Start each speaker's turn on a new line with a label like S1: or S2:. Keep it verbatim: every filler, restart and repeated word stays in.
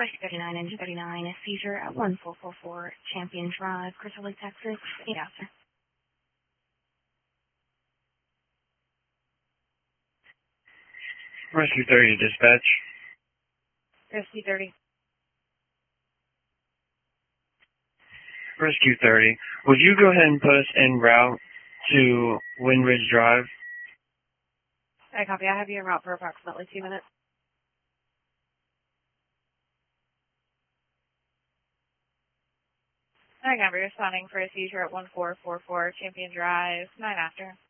S1: Rescue thirty-nine, engine thirty-nine, a seizure at one four four four Champion Drive, Crystal Lake, Texas. eight after.
S2: Rescue thirty to dispatch.
S3: Rescue thirty.
S2: Rescue thirty, would you go ahead and put us en route to Windridge Drive?
S3: I copy. I have you en route for approximately two minutes. I copy. Responding for a seizure at one four four four Champion Drive, nine after.